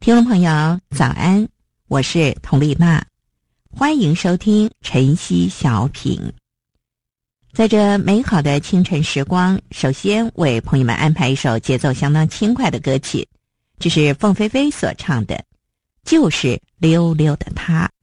听众朋友早安，我是佟丽娜，欢迎收听晨曦小品。在这美好的清晨时光，首先为朋友们安排一首节奏相当轻快的歌曲，这是凤飞飞所唱的《就是溜溜的她》。